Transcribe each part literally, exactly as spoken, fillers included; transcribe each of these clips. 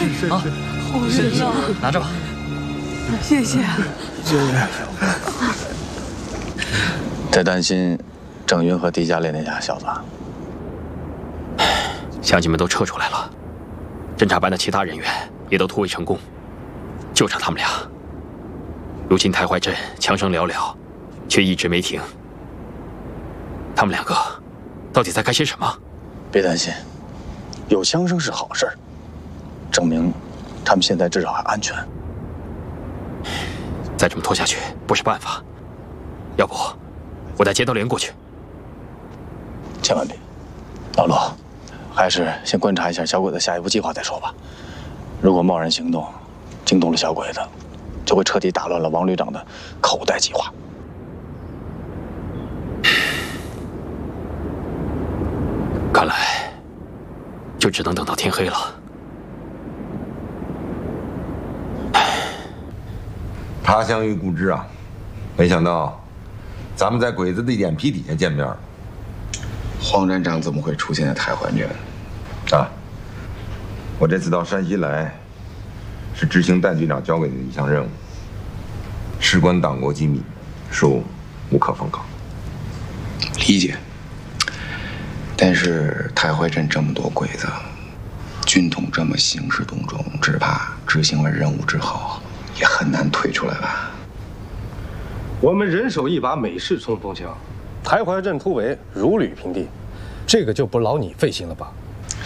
啊， 皇院长， 拿着吧。 谢谢。 谢谢。 在担心郑云和狄家烈那俩小子。 乡亲们都撤出来了，侦察班的其他人员也都突围成功，就差他们俩。如今台怀镇枪声寥寥，却一直没停。他们两个到底在干些什么？ 别担心，有枪声是好事，证明他们现在至少还安全。 再这么拖下去不是办法，要不我带街道连过去。 千万别，老罗，还是先观察一下小鬼子下一步计划再说吧。如果贸然行动，惊动了小鬼子，就会彻底打乱了王旅长的口袋计划。 看来就只能等到天黑了。 他乡遇故知啊，没想到咱们在鬼子的眼皮底下见面。 黄站长怎么会出现在台怀镇？ 啊，我这次到山西来，是执行戴局长交给的一项任务，事关党国机密，属无可奉告。 理解。但是台怀镇这么多鬼子，军统这么兴师动众，只怕执行完任务之后，也很难退出来吧？ 我们人手一把美式冲锋枪，台怀镇突围如履平地，这个就不劳你费心了吧？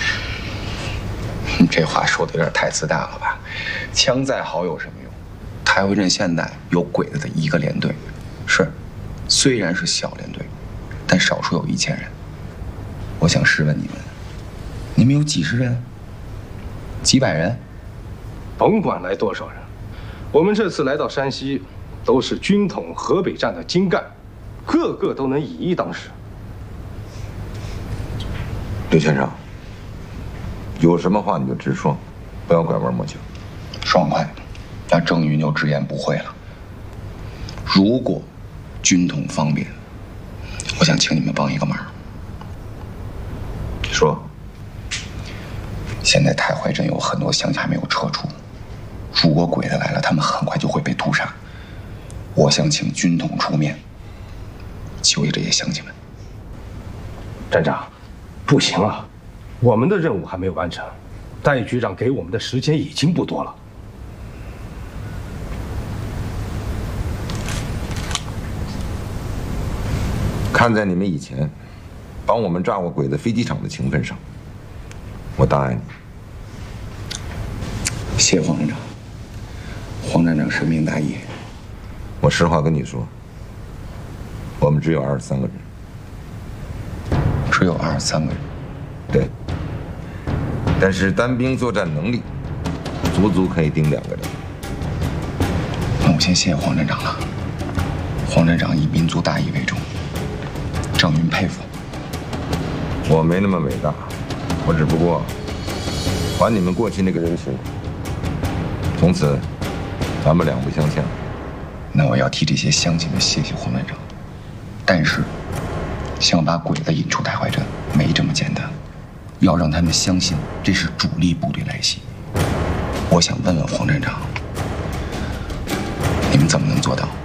你这话说的有点太自大了吧？枪再好有什么用？台怀镇现在有鬼子的一个连队，是，虽然是小连队，但少说有一千人。我想试问你们，你们有几十人？几百人？ 甭管来多少人，我们这次来到山西，都是军统河北站的精干，个个都能以一当十。 刘先生，有什么话你就直说，不要拐弯抹角。 爽快，那郑云就直言不讳了。如果军统方便，我想请你们帮一个忙。 说。 现在台怀镇有很多乡亲还没有撤出，如果鬼子来了，他们很快就会被屠杀。我想请军统出面救济这些乡亲们。 站长，不行啊，我们的任务还没有完成，戴局长给我们的时间已经不多了。 看在你们以前帮我们炸过鬼子飞机场的情分上，我答应你。 谢黄站长，黄站长深明大义。 我实话跟你说，我们只有二十三个人。 只有二十三个人？ 对。但是单兵作战能力，足足可以顶两个人。 那我先谢谢黄站长了。黄站长以民族大义为重，郑云佩服。 我没那么伟大，我只不过还你们过去那个人情。从此，咱们两不相欠。 那我要替这些乡亲们谢谢黄站长。但是，想把鬼子引出台怀镇，没这么简单。要让他们相信这是主力部队来袭。我想问问黄站长，你们怎么能做到？